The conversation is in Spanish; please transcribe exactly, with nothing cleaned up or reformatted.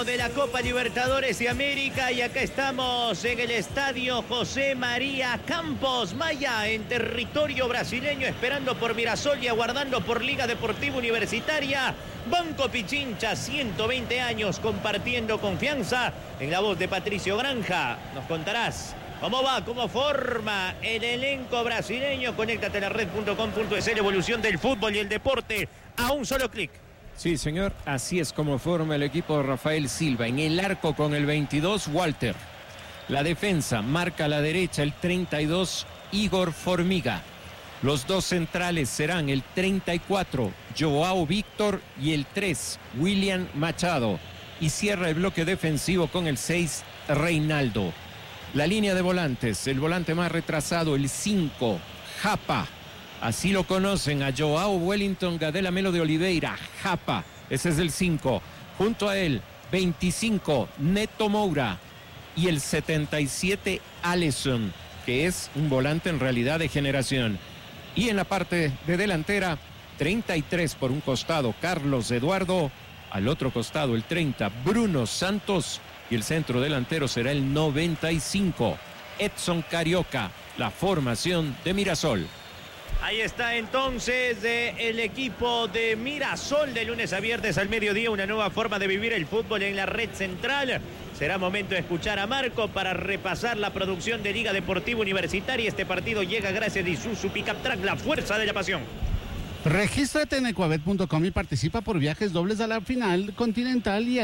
De la Copa Libertadores de América, y acá estamos en el estadio José María Campos Maya, en territorio brasileño, esperando por Mirasol y aguardando por Liga Deportiva Universitaria. Banco Pichincha, ciento veinte años compartiendo confianza. En la voz de Patricio Granja, nos contarás cómo va, cómo forma el elenco brasileño. Conéctate a la red punto com punto es, la evolución del fútbol y el deporte a un solo clic. Sí, señor, así es como forma el equipo de Rafael Silva. En el arco con el veintidós, Walter. La defensa marca a la derecha el treinta y dos, Igor Formiga. Los dos centrales serán el treinta y cuatro, Joao Víctor, y el tres, William Machado. Y cierra el bloque defensivo con el seis, Reinaldo. La línea de volantes, el volante más retrasado, el cinco, Japa. Así lo conocen a Joao Wellington Gadelamelo de Oliveira, Japa, ese es el cinco. Junto a él, veinticinco, Neto Moura, y el setenta y siete, Alisson, que es un volante en realidad de generación. Y en la parte de delantera, treinta y tres por un costado, Carlos Eduardo, al otro costado el treinta, Bruno Santos, y el centro delantero será el noventa y cinco, Edson Carioca, la formación de Mirasol. Ahí está entonces eh, el equipo de Mirasol, de lunes a viernes al mediodía, una nueva forma de vivir el fútbol en la red central. Será momento de escuchar a Marco para repasar la producción de Liga Deportiva Universitaria. Este partido llega gracias a Isuzu Pickup Track, la fuerza de la pasión. Regístrate en ecuabet punto com y participa por viajes dobles a la final continental y